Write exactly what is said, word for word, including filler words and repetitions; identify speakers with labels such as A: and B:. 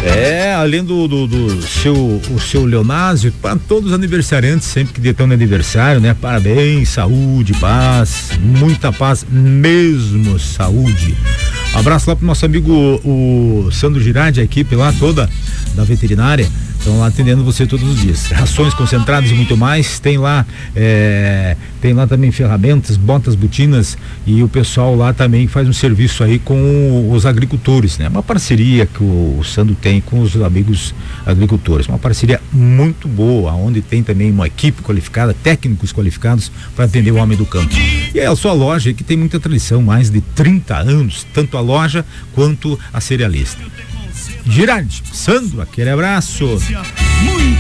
A: É, além do, do, do seu, o seu Leonásio, para todos os aniversariantes, sempre que tem um aniversário, né? Parabéns, saúde, paz, muita paz, mesmo saúde. Um abraço lá pro nosso amigo o, o Sandro Girardi, a equipe lá toda da veterinária. Estão lá atendendo você todos os dias. Rações concentradas e muito mais. Tem lá, é, tem lá também ferramentas, botas, botinas, e o pessoal lá também faz um serviço aí com os agricultores, né? Uma parceria que o, o Sandro tem com os amigos agricultores. Uma parceria muito boa, onde tem também uma equipe qualificada, técnicos qualificados para atender o homem do campo. E é a sua loja que tem muita tradição, mais de trinta anos, tanto a loja quanto a cerealista. Girardi, Sandro, aquele abraço.